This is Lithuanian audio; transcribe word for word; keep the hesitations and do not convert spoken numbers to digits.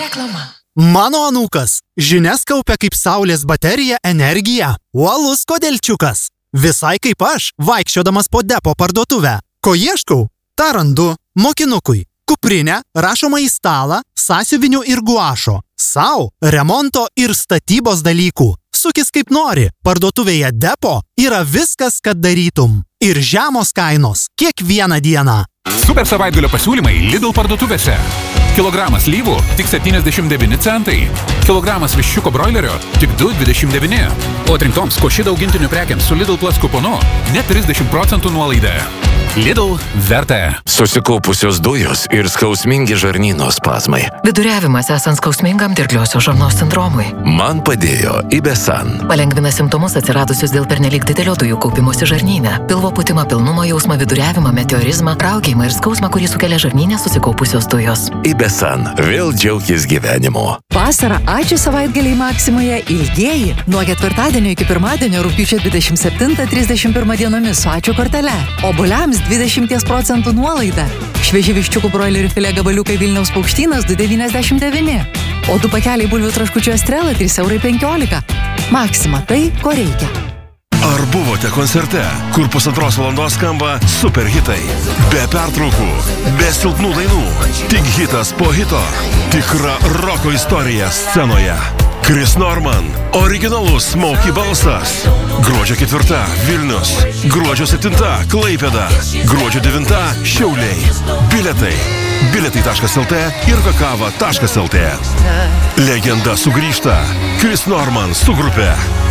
Reklama. Mano anūkas žinias kaupia kaip saulės baterija energiją. Uolus kodelčiukas. Visai kaip aš, vaikščiodamas po depo parduotuvę. Ko ieškau? Ta randu. Mokinukui. Kuprinę, rašomą į stalą, sąsiuvinių ir guašo. Sau, remonto ir statybos dalykų. Sukis kaip nori. Parduotuvėje depo yra viskas, kad darytum. Ir žemos kainos. Kiekvieną dieną. Super savaitgalio pasiūlymai Lidl parduotuvėse. Kilogramas lyvų tik septyniasdešimt devyni centai. Kilogramas viščiuko broilerio tik du dvidešimt devyni. O atrinktoms Košida augintinių prekiams su Lidl Plus kuponu net trisdešimt procentų nuolaida. Lidl verta. Susikaupusios dujos ir skausmingi žarnyno spazmai. Viduriavimas esant skausmingam dirgliosios žarnos sindromui. Man padėjo Ibesan. Palengvina simptomus atsiradusius dėl pernelyg didelio dujų kaupimosi žarnyne. Pilvo pūtimą, pilnumo jausmą, viduriavimą, meteorizmą, raukėjimą ir skausmą, kurį sukelia žarnyne susikaupusios dujos. Ibesan. Vėl džiaukis gyvenimo. Vasarą ačiū savaitgaliai Maksimoje ilgieji. Nuo ketvirtadienio iki pirmadienio rugpjūčio dvidešimt septintą trisdešimt pirmą dienomis su ačiū kortele. Obuoliams dvidešimt procentų nuolaida. Švieži viščiukų broilerių filė gabaliukai Vilniaus Paukštynas du devyniasdešimt devyni. O du pakeliai bulvių traškučių Estrela trys eurai penkiolika. Maksima tai, ko reikia. Ar buvote koncerte, kur pusantros valandos skamba super hitai? Be pertraukų, be silpnų dainų. Tik hitas po hito. Tikra roko istorija scenoje. Chris Norman, originalus Smokey balsas. Gruodžio ketvirta Vilnius. Gruodžio septinta Klaipėda. Gruodžio devinta Šiauliai. Biletai. biletai taškas lt ir kakava taškas lt. Legenda sugrįžta. Chris Norman su grupe.